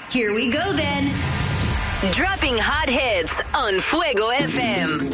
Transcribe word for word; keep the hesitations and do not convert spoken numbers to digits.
Here we go then. Dropping hot hits on Fuego F M.